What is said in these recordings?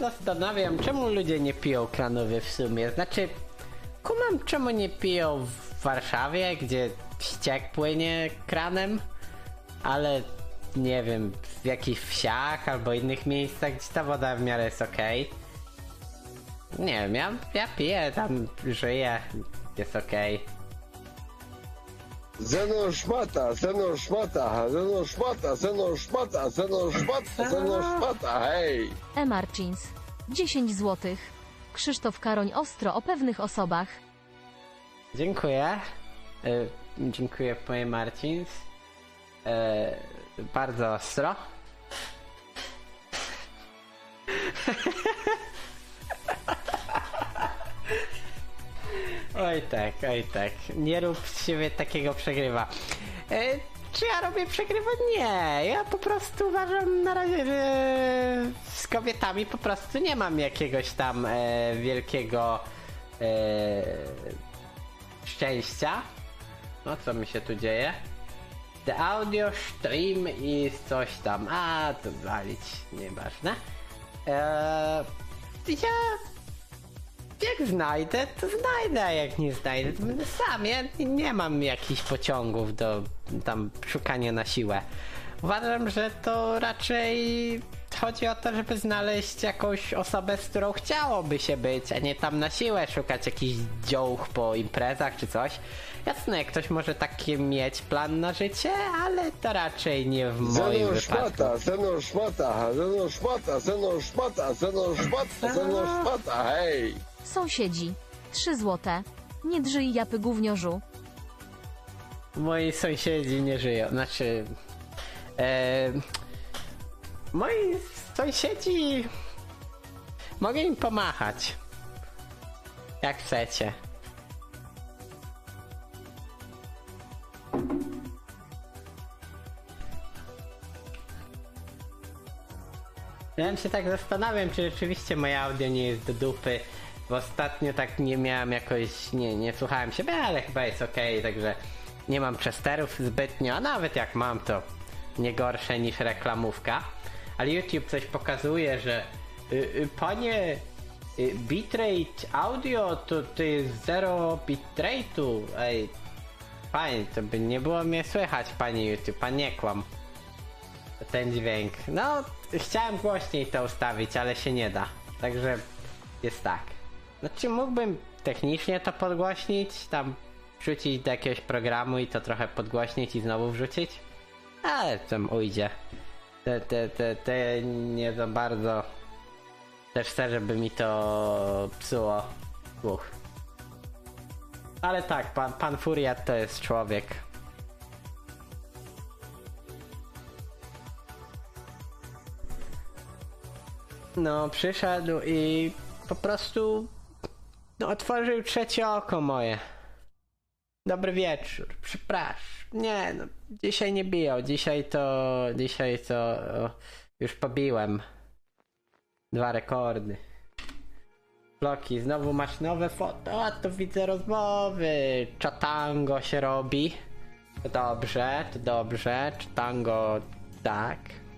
zastanawiam, czemu ludzie nie piją kranowy w sumie. Znaczy, kumam, czemu nie piją w Warszawie, gdzie ściek płynie kranem, ale nie wiem, w jakichś wsiach albo innych miejscach, gdzie ta woda w miarę jest okej. Nie wiem, ja piję, tam żyję, jest okej. Zeno szmata, zeno szmata, zeno szmata, zeno szmata, zeno szmata, zeno szmata, hej! Marcins. 10 zł. Krzysztof Karoń ostro o pewnych osobach. Dziękuję. Dziękuję, panie Marcins. Bardzo ostro. Oj tak. Nie rób z siebie takiego przegrywa. Czy ja robię przegrywa? Nie. Ja po prostu uważam na razie, że z kobietami po prostu nie mam jakiegoś tam wielkiego szczęścia. No co mi się tu dzieje? The audio stream i coś tam. A, to walić, nieważne. Ja jak znajdę, to znajdę, a jak nie znajdę, to będę sam. Ja nie mam jakichś pociągów do tam szukania na siłę. Uważam, że to raczej chodzi o to, żeby znaleźć jakąś osobę, z którą chciałoby się być, a nie tam na siłę szukać jakichś dziołch po imprezach czy coś. Jasne, ktoś może taki mieć plan na życie, ale to raczej nie w moim Zeno wypadku. szmata, zeno szmata, zeno szmata, zeno szmata, zeno szmata, zeno szmata, hej! Sąsiedzi. 3 zł. Nie drżyj japy gówniorzu. Moi sąsiedzi nie żyją, znaczy... moi sąsiedzi... Mogę im pomachać. Jak chcecie. Ja się tak zastanawiam, czy rzeczywiście moje audio nie jest do dupy, bo ostatnio tak nie miałem jakoś, nie słuchałem siebie, ale chyba jest okej, także nie mam przesterów zbytnio, a nawet jak mam, to nie gorsze niż reklamówka. Ale YouTube coś pokazuje, że panie, bitrate audio to jest 0 bitrate'u. Ej, panie, to by nie było mnie słychać, panie YouTube, a nie kłam. Ten dźwięk. No, chciałem głośniej to ustawić, ale się nie da. Także jest tak. Znaczy mógłbym technicznie to podgłośnić, tam wrzucić do jakiegoś programu i to trochę podgłośnić i znowu wrzucić. Ale tam ujdzie. Te nie za bardzo. Też chcę, żeby mi to psuło słuch. Ale tak, pan Furiat to jest człowiek. No, przyszedł i po prostu otworzył trzecie oko moje. Dobry wieczór, przepraszam. Nie, no, dzisiaj nie biją, dzisiaj to już pobiłem 2 rekordy. Floki, znowu masz nowe foto, a to widzę rozmowy. Czatango się robi. To dobrze, czatango, tak.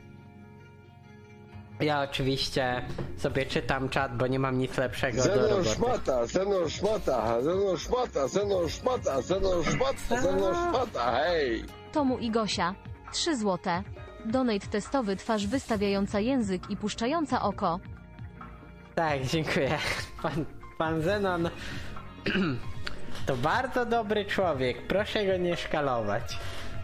Ja oczywiście sobie czytam czat, bo nie mam nic lepszego do Zeno roboty. szmata, zeno szmata, zeno szmata, zeno szmata, zeno szmata, zeno szmata, hej! Tomu i Gosia. 3 zł. Donate testowy twarz wystawiająca język i puszczająca oko. Tak, dziękuję. Pan Zenon to bardzo dobry człowiek. Proszę go nie szkalować.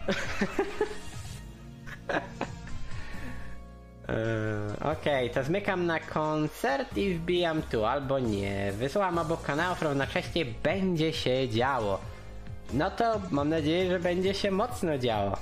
Okej, to zmykam na koncert i wbijam tu, albo nie. Wysłałam obok kanałów, równocześnie będzie się działo. No to mam nadzieję, że będzie się mocno działo.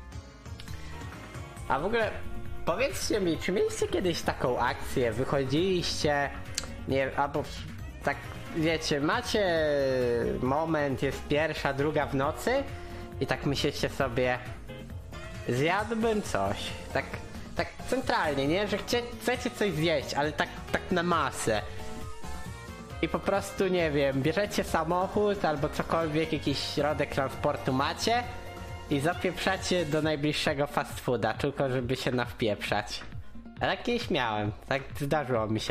A w ogóle powiedzcie mi, czy mieliście kiedyś taką akcję, wychodziliście, nie, albo tak wiecie, macie moment, jest 1, 2 w nocy i tak myślicie sobie, zjadłbym coś, tak centralnie, nie? Że chcecie coś zjeść, ale tak na masę. I po prostu, nie wiem, bierzecie samochód albo cokolwiek, jakiś środek transportu macie i zapieprzacie do najbliższego fast fooda, tylko żeby się nawpieprzać. Ale kiedyś miałem, tak zdarzyło mi się.